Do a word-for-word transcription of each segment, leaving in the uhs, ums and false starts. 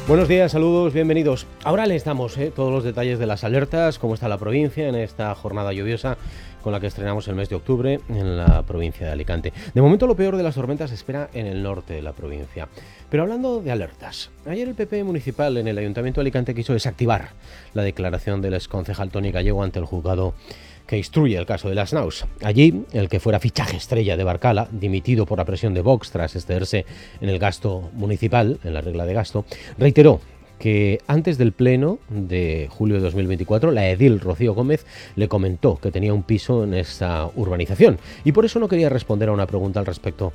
Buenos días, saludos, bienvenidos. Ahora les damos eh, todos los detalles de las alertas, cómo está la provincia en esta jornada lluviosa con la que estrenamos el mes de octubre en la provincia de Alicante. De momento lo peor de las tormentas se espera en el norte de la provincia. Pero hablando de alertas, ayer el P P municipal en el Ayuntamiento de Alicante quiso desactivar la declaración del exconcejal Toni Gallego ante el juzgado que instruye el caso de las Naus. Allí, el que fuera fichaje estrella de Barcala, dimitido por la presión de Vox tras excederse en el gasto municipal, en la regla de gasto, reiteró que antes del pleno de julio de dos mil veinticuatro, la edil Rocío Gómez le comentó que tenía un piso en esa urbanización y por eso no quería responder a una pregunta al respecto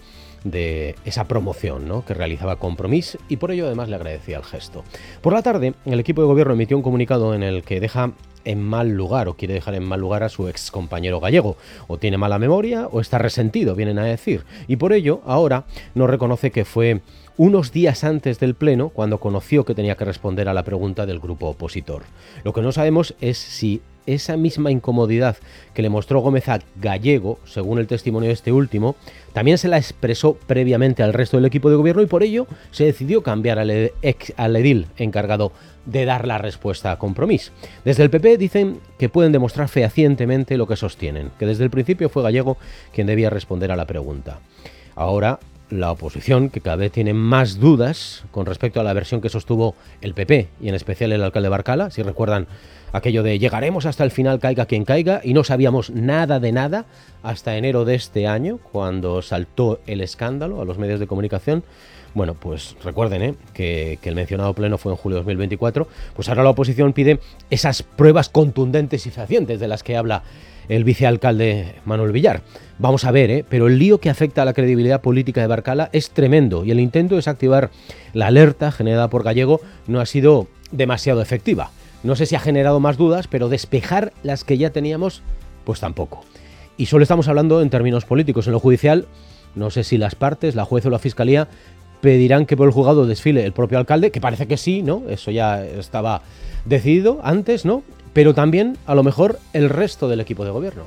de esa promoción, ¿no?, que realizaba Compromís, y por ello además le agradecía el gesto. Por la tarde, el equipo de gobierno emitió un comunicado en el que deja en mal lugar o quiere dejar en mal lugar a su ex compañero Gallego. O tiene mala memoria o está resentido, vienen a decir. Y por ello, ahora nos reconoce que fue unos días antes del pleno cuando conoció que tenía que responder a la pregunta del grupo opositor. Lo que no sabemos es si esa misma incomodidad que le mostró Gómez a Gallego, según el testimonio de este último, también se la expresó previamente al resto del equipo de gobierno y por ello se decidió cambiar al, ex, al edil encargado de dar la respuesta a Compromís. Desde el P P dicen que pueden demostrar fehacientemente lo que sostienen, que desde el principio fue Gallego quien debía responder a la pregunta. Ahora, la oposición, que cada vez tiene más dudas con respecto a la versión que sostuvo el P P y en especial el alcalde Barcala, si recuerdan aquello de llegaremos hasta el final caiga quien caiga, y no sabíamos nada de nada hasta enero de este año, cuando saltó el escándalo a los medios de comunicación. Bueno, pues recuerden ¿eh? que, que el mencionado pleno fue en julio de dos mil veinticuatro, pues ahora la oposición pide esas pruebas contundentes y fehacientes de las que habla el vicealcalde Manuel Villar. Vamos a ver, ¿eh? pero el lío que afecta a la credibilidad política de Barcala es tremendo y el intento de desactivar la alerta generada por Gallego no ha sido demasiado efectiva. No sé si ha generado más dudas, pero despejar las que ya teníamos, pues tampoco. Y solo estamos hablando en términos políticos. En lo judicial, no sé si las partes, la juez o la fiscalía, pedirán que por el juzgado desfile el propio alcalde, que parece que sí, ¿no? Eso ya estaba decidido antes, ¿no? Pero también, a lo mejor, el resto del equipo de gobierno.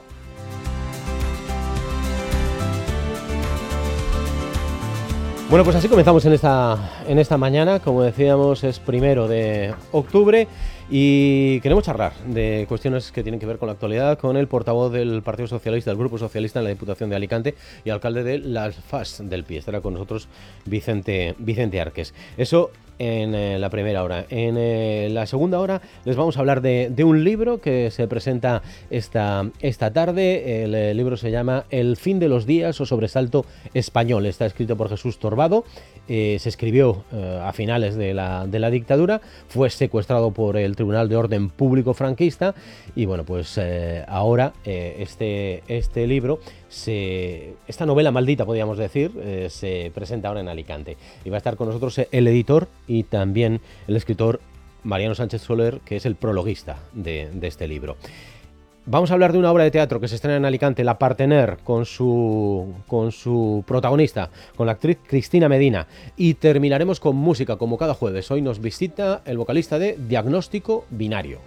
Bueno, pues así comenzamos en esta, en esta mañana. Como decíamos, es primero de octubre y queremos charlar de cuestiones que tienen que ver con la actualidad con el portavoz del Partido Socialista, del Grupo Socialista en la Diputación de Alicante y alcalde de Las Fas del Pi. Estará con nosotros Vicente, Vicente Arques. Eso en eh, la primera hora. En eh, la segunda hora les vamos a hablar de, de un libro que se presenta esta, esta tarde. El, el libro se llama El fin de los días o sobresalto español. Está escrito por Jesús Torbado. Eh, se escribió eh, a finales de la, de la dictadura. Fue secuestrado por el Tribunal de Orden Público franquista. Y bueno, pues eh, ahora eh, este, este libro, se, esta novela maldita, podríamos decir, eh, se presenta ahora en Alicante. Y va a estar con nosotros el editor y también el escritor Mariano Sánchez Soler, que es el prologuista de, de este libro. Vamos a hablar de una obra de teatro que se estrena en Alicante, La Partener, con su, con su protagonista, con la actriz Cristina Medina. Y terminaremos con música, como cada jueves. Hoy nos visita el vocalista de Diagnóstico Binario.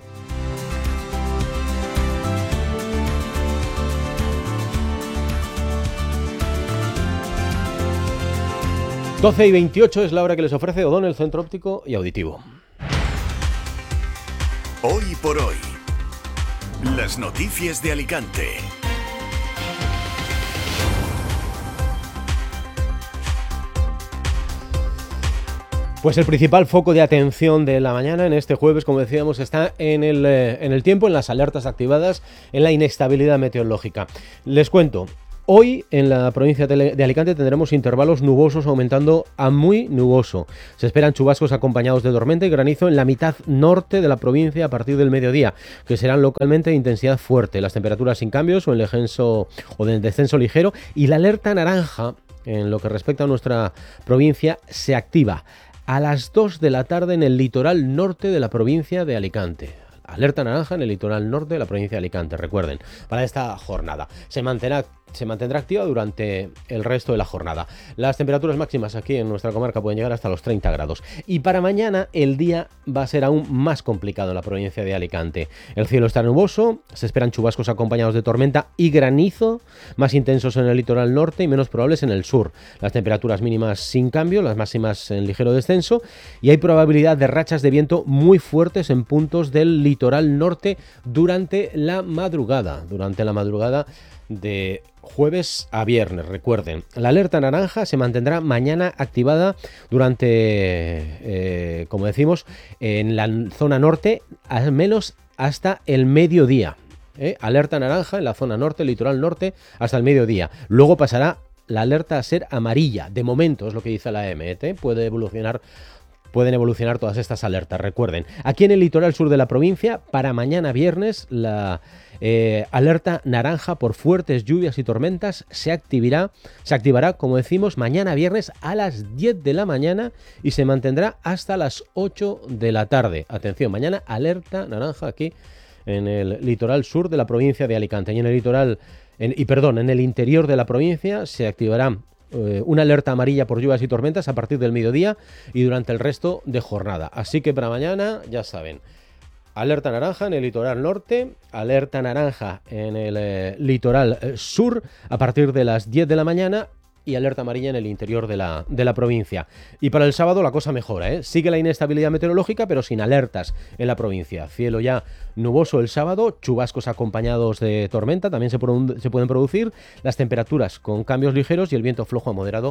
doce y veintiocho es la hora que les ofrece Odón, el Centro Óptico y Auditivo. Hoy por hoy, las noticias de Alicante. Pues el principal foco de atención de la mañana en este jueves, como decíamos, está en el, eh, en el tiempo, en las alertas activadas, en la inestabilidad meteorológica. Les cuento. Hoy en la provincia de Alicante tendremos intervalos nubosos aumentando a muy nuboso. Se esperan chubascos acompañados de tormenta y granizo en la mitad norte de la provincia a partir del mediodía, que serán localmente de intensidad fuerte. Las temperaturas sin cambios o en descenso, o de descenso ligero, y la alerta naranja en lo que respecta a nuestra provincia se activa a las dos de la tarde en el litoral norte de la provincia de Alicante. Alerta naranja en el litoral norte de la provincia de Alicante, recuerden, para esta jornada. Se mantendrá, se mantendrá activa durante el resto de la jornada. Las temperaturas máximas aquí en nuestra comarca pueden llegar hasta los treinta grados. Y para mañana el día va a ser aún más complicado en la provincia de Alicante. El cielo está nuboso, se esperan chubascos acompañados de tormenta y granizo, más intensos en el litoral norte y menos probables en el sur. Las temperaturas mínimas sin cambio, las máximas en ligero descenso, y hay probabilidad de rachas de viento muy fuertes en puntos del litoral norte durante la madrugada. Durante la madrugada de jueves a viernes, recuerden. La alerta naranja se mantendrá mañana activada durante, eh, como decimos, en la zona norte, al menos hasta el mediodía. ¿eh? Alerta naranja en la zona norte, litoral norte, hasta el mediodía. Luego pasará la alerta a ser amarilla. De momento, es lo que dice la E M E T. Puede evolucionar Pueden evolucionar todas estas alertas, recuerden. Aquí en el litoral sur de la provincia, para mañana viernes, la eh, alerta naranja por fuertes lluvias y tormentas se activará, se activará, como decimos, mañana viernes a las diez de la mañana y se mantendrá hasta las ocho de la tarde. Atención, mañana alerta naranja aquí en el litoral sur de la provincia de Alicante. Y en el litoral, en, y perdón, en el interior de la provincia se activará una alerta amarilla por lluvias y tormentas a partir del mediodía y durante el resto de jornada. Así que para mañana, ya saben, alerta naranja en el litoral norte, alerta naranja en el eh, litoral eh, sur a partir de las diez de la mañana y alerta amarilla en el interior de la, de la provincia. Y para el sábado la cosa mejora, ¿eh? Sigue la inestabilidad meteorológica, pero sin alertas en la provincia. Cielo ya nuboso el sábado, chubascos acompañados de tormenta también se, produ- se pueden producir, las temperaturas con cambios ligeros y el viento flojo a moderado,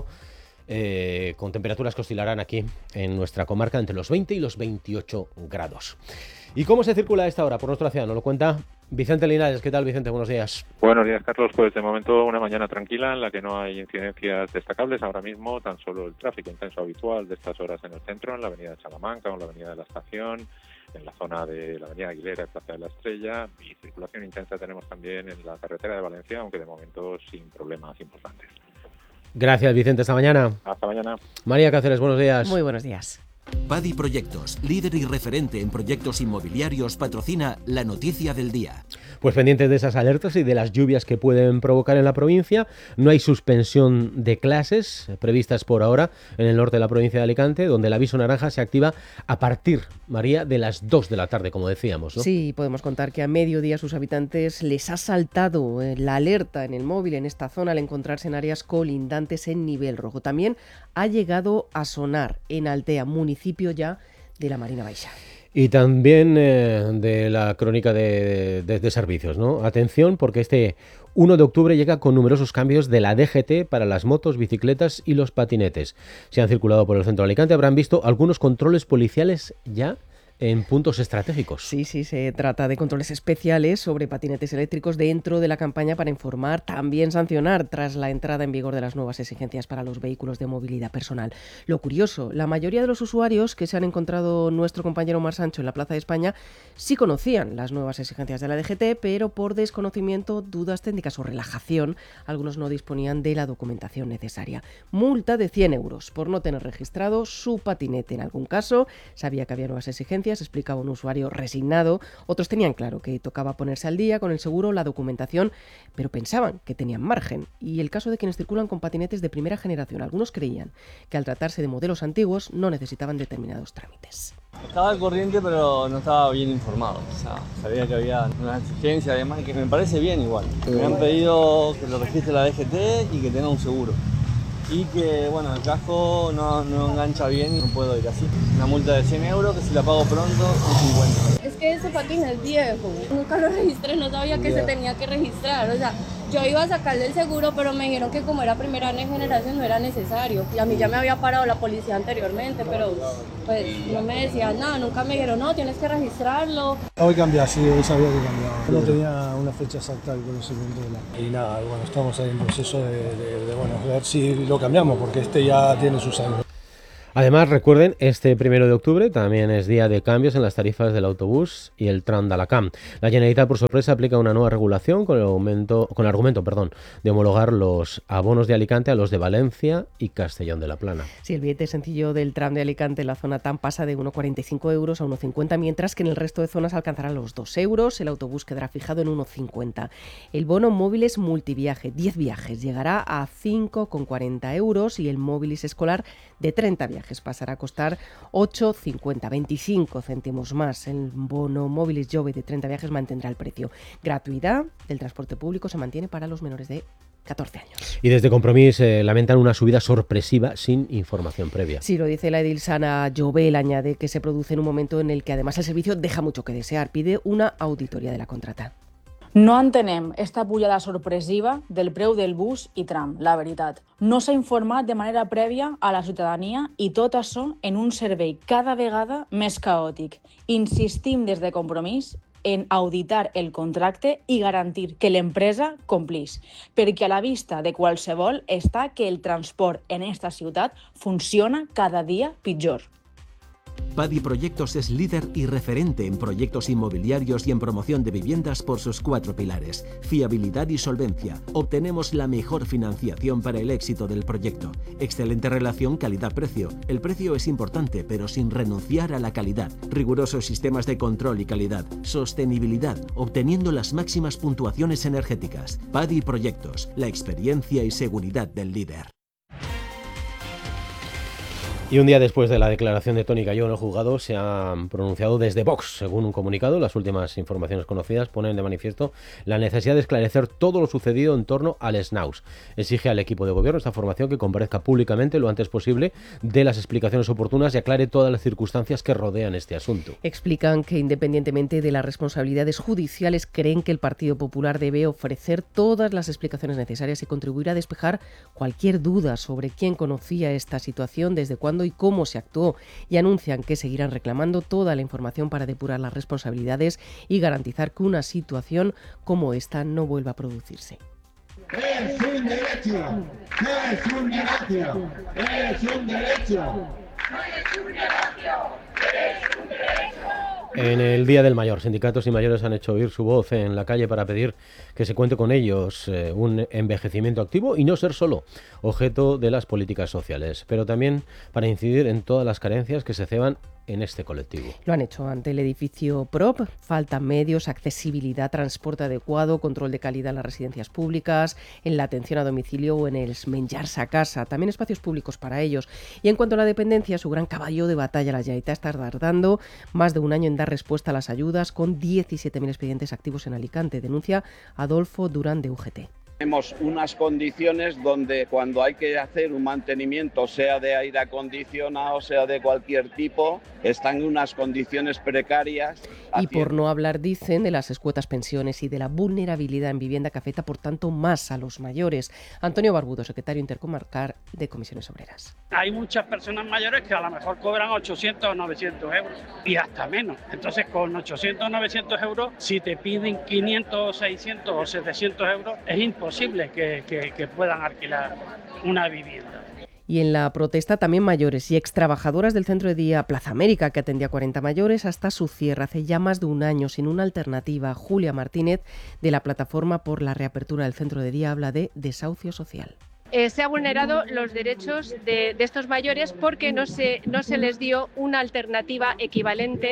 eh, con temperaturas que oscilarán aquí en nuestra comarca entre los veinte y los veintiocho grados. ¿Y cómo se circula a esta hora por nuestra ciudad? Nos lo cuenta Vicente Linares. ¿Qué tal, Vicente? Buenos días. Buenos días, Carlos. Pues de momento una mañana tranquila en la que no hay incidencias destacables. Ahora mismo tan solo el tráfico intenso habitual de estas horas en el centro, en la avenida de Salamanca o en la avenida de la Estación, en la zona de la avenida Aguilera y Plaza de la Estrella, y circulación intensa tenemos también en la carretera de Valencia, aunque de momento sin problemas importantes. Gracias, Vicente. Hasta mañana. Hasta mañana. María Cáceres, buenos días. Muy buenos días. Padi Proyectos, líder y referente en proyectos inmobiliarios, patrocina la noticia del día. Pues pendientes de esas alertas y de las lluvias que pueden provocar en la provincia, no hay suspensión de clases previstas por ahora en el norte de la provincia de Alicante, donde el aviso naranja se activa a partir, María, de las dos de la tarde, como decíamos, ¿no? Sí, podemos contar que a mediodía a sus habitantes les ha saltado la alerta en el móvil en esta zona al encontrarse en áreas colindantes en nivel rojo. También ha llegado a sonar en Altea, municipio ya de la Marina Baixa. Y también eh, de la crónica de, de, de servicios, ¿no? Atención, porque este uno de octubre llega con numerosos cambios de la D G T para las motos, bicicletas y los patinetes. Si han circulado por el centro de Alicante habrán visto algunos controles policiales ya en puntos estratégicos. Sí, sí, se trata de controles especiales sobre patinetes eléctricos dentro de la campaña para informar, también sancionar tras la entrada en vigor de las nuevas exigencias para los vehículos de movilidad personal. Lo curioso, la mayoría de los usuarios que se han encontrado nuestro compañero Omar Sancho en la Plaza de España sí conocían las nuevas exigencias de la D G T, pero por desconocimiento, dudas técnicas o relajación, algunos no disponían de la documentación necesaria. Multa de cien euros por no tener registrado su patinete. En algún caso, sabía que había nuevas exigencias, explicaba un usuario resignado. Otros tenían claro que tocaba ponerse al día con el seguro, la documentación, pero pensaban que tenían margen. Y el caso de quienes circulan con patinetes de primera generación. Algunos creían que al tratarse de modelos antiguos no necesitaban determinados trámites. Estaba al corriente, pero no estaba bien informado. O sea, sabía que había una exigencia, además, que me parece bien igual. Me han pedido que lo registre la D G T y que tenga un seguro. Y que, bueno, el casco no, no engancha bien y no puedo ir así. Una multa de cien euros que si la pago pronto son cincuenta. Es que ese patín es viejo. Nunca lo registré, no sabía que se tenía que registrar. O sea, yo iba a sacarle el seguro, pero me dijeron que como era primera generación no era necesario. Y a mí ya me había parado la policía anteriormente, pero pues no me decían nada. Nunca me dijeron, no, tienes que registrarlo. Hoy cambié, sí, hoy sabía que cambiaba. No tenía una fecha exacta del conocimiento de la... Y nada, bueno, estamos ahí en proceso de, de, de bueno, ver si lo cambiamos, porque este ya tiene sus años. Además, recuerden, este primero de octubre también es día de cambios en las tarifas del autobús y el tram de Alacant. La Generalitat, por sorpresa, aplica una nueva regulación con el, aumento, con el argumento perdón, de homologar los abonos de Alicante a los de Valencia y Castellón de la Plana. Sí, el billete sencillo del tram de Alicante en la zona TAM pasa de uno coma cuarenta y cinco euros a uno coma cincuenta, mientras que en el resto de zonas alcanzará los dos euros. El autobús quedará fijado en uno coma cincuenta. El bono móviles multiviaje, diez viajes, llegará a cinco coma cuarenta euros y el móviles escolar de treinta viajes pasará a costar ocho coma cincuenta, veinticinco céntimos más. El bono móviles Jove de treinta viajes mantendrá el precio. Gratuidad del transporte público se mantiene para los menores de catorce años. Y desde Compromís eh, lamentan una subida sorpresiva sin información previa. Sí, lo dice la edil Sana Jovel, añade que se produce en un momento en el que además el servicio deja mucho que desear. Pide una auditoría de la contrata. No entenem esta pujada sorpresiva del preu del bus i tram, la veritat. No s'ha informat de manera prèvia a la ciutadania i tot això en un servei cada vegada més caòtic. Insistim des de Compromís en auditar el contracte i garantir que l'empresa complís, perquè a la vista de qualsevol està que el transport en esta ciutat funciona cada dia pitjor. Padi Proyectos es líder y referente en proyectos inmobiliarios y en promoción de viviendas por sus cuatro pilares: fiabilidad y solvencia. Obtenemos la mejor financiación para el éxito del proyecto. Excelente relación calidad-precio. El precio es importante, pero sin renunciar a la calidad. Rigurosos sistemas de control y calidad. Sostenibilidad, obteniendo las máximas puntuaciones energéticas. Padi Proyectos, la experiencia y seguridad del líder. Y un día después de la declaración de Toni Calló en el juzgado, se han pronunciado desde Vox. Según un comunicado, las últimas informaciones conocidas ponen de manifiesto la necesidad de esclarecer todo lo sucedido en torno al Snaus. Exige al equipo de gobierno esta formación que comparezca públicamente lo antes posible, dé las explicaciones oportunas y aclare todas las circunstancias que rodean este asunto. Explican que independientemente de las responsabilidades judiciales, creen que el Partido Popular debe ofrecer todas las explicaciones necesarias y contribuir a despejar cualquier duda sobre quién conocía esta situación, desde cuándo y cómo se actuó, y anuncian que seguirán reclamando toda la información para depurar las responsabilidades y garantizar que una situación como esta no vuelva a producirse. Es un derecho, es un negocio, es un derecho. No es un negocio, es un derecho. En el Día del Mayor, sindicatos y mayores han hecho oír su voz en la calle para pedir que se cuente con ellos, eh, un envejecimiento activo y no ser solo objeto de las políticas sociales, pero también para incidir en todas las carencias que se ceban en este colectivo. Lo han hecho ante el edificio P R O P. Faltan medios, accesibilidad, transporte adecuado, control de calidad en las residencias públicas, en la atención a domicilio o en el menjarse a casa. También espacios públicos para ellos. Y en cuanto a la dependencia, su gran caballo de batalla, la Generalitat, está tardando más de un año en dar respuesta a las ayudas, con diecisiete mil expedientes activos en Alicante. Denuncia Adolfo Durán de U G T. Tenemos unas condiciones donde cuando hay que hacer un mantenimiento, sea de aire acondicionado, sea de cualquier tipo, están en unas condiciones precarias. Y por no hablar, dicen, de las escuetas pensiones y de la vulnerabilidad en vivienda que afecta, por tanto, más a los mayores. Antonio Barbudo, secretario intercomarcal de Comisiones Obreras. Hay muchas personas mayores que a lo mejor cobran ochocientos o novecientos euros y hasta menos. Entonces, con ochocientos o novecientos euros, si te piden quinientos, seiscientos o setecientos euros, es imposible. posible que, que, que puedan alquilar una vivienda. Y en la protesta también mayores y extrabajadoras del centro de día Plaza América, que atendía a cuarenta mayores, hasta su cierre hace ya más de un año sin una alternativa. Julia Martínez, de la Plataforma por la Reapertura del Centro de Día, habla de desahucio social. Eh, se han vulnerado los derechos de, de estos mayores porque no se, no se les dio una alternativa equivalente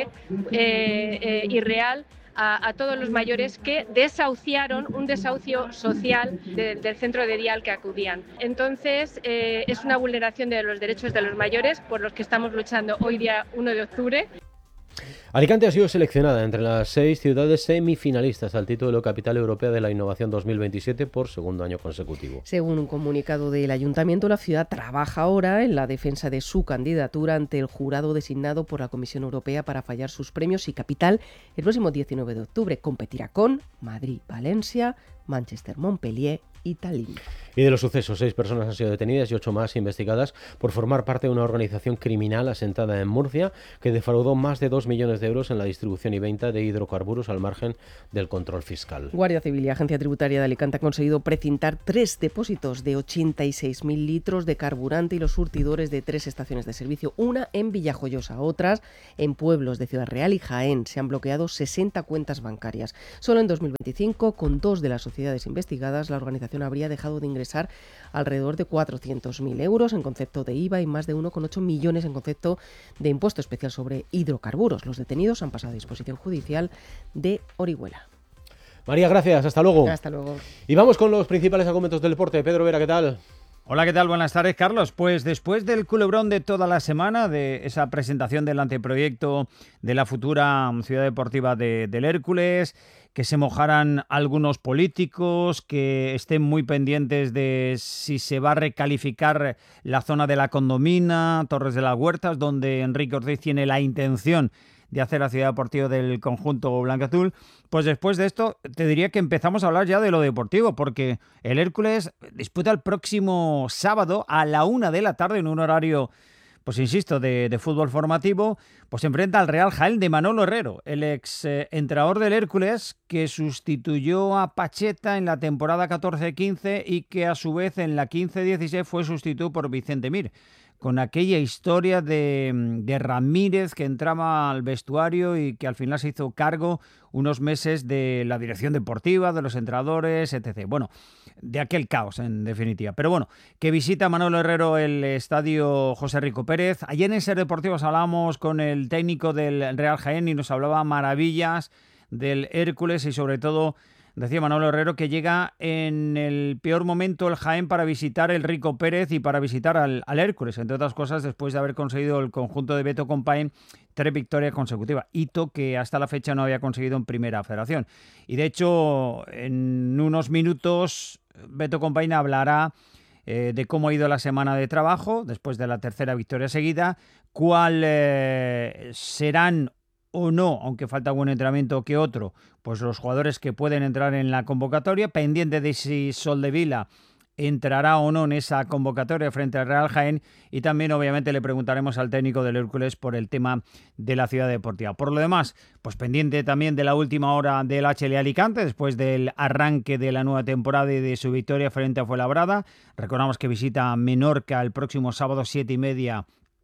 eh, eh, y real A, a todos los mayores que desahuciaron, un desahucio social de, del centro de día al que acudían. Entonces, eh, es una vulneración de los derechos de los mayores por los que estamos luchando hoy día uno de octubre. Alicante ha sido seleccionada entre las seis ciudades semifinalistas al título Capital Europea de la Innovación dos mil veintisiete por segundo año consecutivo. Según un comunicado del Ayuntamiento, la ciudad trabaja ahora en la defensa de su candidatura ante el jurado designado por la Comisión Europea para fallar sus premios y Capital el próximo diecinueve de octubre. Competirá con Madrid, Valencia, Manchester, Montpellier y Tallinn. Y de los sucesos, seis personas han sido detenidas y ocho más investigadas por formar parte de una organización criminal asentada en Murcia que defraudó más de dos millones de euros en la distribución y venta de hidrocarburos al margen del control fiscal. Guardia Civil y Agencia Tributaria de Alicante han conseguido precintar tres depósitos de ochenta y seis mil litros de carburante y los surtidores de tres estaciones de servicio, una en Villajoyosa, otras en pueblos de Ciudad Real y Jaén. Se han bloqueado sesenta cuentas bancarias. Solo en dos mil veinticinco, con dos de las sociedades investigadas, la organización habría dejado de ingresar alrededor de cuatrocientos mil euros en concepto de I V A y más de uno coma ocho millones en concepto de impuesto especial sobre hidrocarburos. Los detenidos han pasado a disposición judicial de Orihuela. María, gracias. Hasta luego. Hasta luego. Y vamos con los principales argumentos del deporte. Pedro Vera, ¿qué tal? Hola, ¿qué tal? Buenas tardes, Carlos. Pues después del culebrón de toda la semana, de esa presentación del anteproyecto de la futura ciudad deportiva de, del Hércules, que se mojaran algunos políticos, que estén muy pendientes de si se va a recalificar la zona de la Condomina, Torres de las Huertas, donde Enrique Ortiz tiene la intención de hacer la ciudad deportiva del conjunto blanca-azul. Pues después de esto te diría que empezamos a hablar ya de lo deportivo, porque el Hércules disputa el próximo sábado a la una de la tarde en un horario, pues insisto, de, de fútbol formativo, pues se enfrenta al Real Jaén de Manolo Herrero, el ex eh, entrenador del Hércules, que sustituyó a Pacheta en la temporada catorce quince y que a su vez en la quince dieciséis fue sustituido por Vicente Mir, con aquella historia de, de Ramírez que entraba al vestuario y que al final se hizo cargo unos meses de la dirección deportiva, de los entrenadores, etcétera. Bueno, de aquel caos, en definitiva. Pero bueno, que visita Manolo Herrero el estadio José Rico Pérez. Ayer en Ser Deportivos hablábamos con el técnico del Real Jaén y nos hablaba maravillas del Hércules y sobre todo decía Manolo Herrero que llega en el peor momento el Jaén para visitar el Rico Pérez y para visitar al, al Hércules, entre otras cosas después de haber conseguido el conjunto de Beto Compain tres victorias consecutivas, hito que hasta la fecha no había conseguido en Primera Federación. Y de hecho, en unos minutos Beto Compain hablará eh, de cómo ha ido la semana de trabajo después de la tercera victoria seguida, cuál eh, serán o no, aunque falta algún entrenamiento que otro, pues los jugadores que pueden entrar en la convocatoria, pendiente de si Soldevila entrará o no en esa convocatoria frente al Real Jaén, y también obviamente le preguntaremos al técnico del Hércules por el tema de la ciudad deportiva. Por lo demás, pues pendiente también de la última hora del H L Alicante, después del arranque de la nueva temporada y de su victoria frente a Fuenlabrada. Recordamos que visita Menorca el próximo sábado siete y media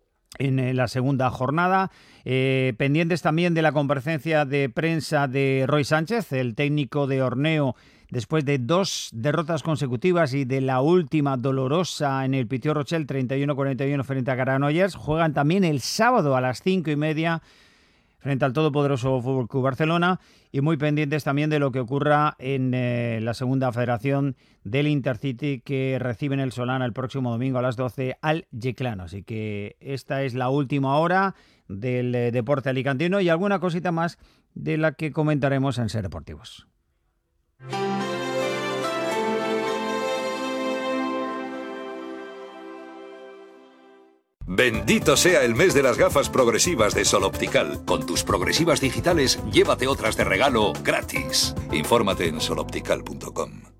en la segunda jornada. Eh, pendientes también de la comparecencia de prensa de Roy Sánchez, el técnico de Orneo, después de dos derrotas consecutivas y de la última dolorosa en el Pitió Rochelle treinta y uno cuarenta y uno frente a Granollers. Juegan también el sábado a las cinco y media frente al todopoderoso Fútbol Club Barcelona, y muy pendientes también de lo que ocurra en eh, la segunda federación del Intercity, que reciben el Solana el próximo domingo a las doce al Yeclano. Así que esta es la última hora del eh, deporte alicantino y alguna cosita más de la que comentaremos en Ser Deportivos. Bendito sea el mes de las gafas progresivas de Sol Optical. Con tus progresivas digitales, llévate otras de regalo gratis. Infórmate en sol optical punto com.